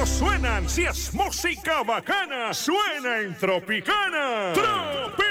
pero suenan. Si es música bacana, suena en Tropicana. ¡Tropicana!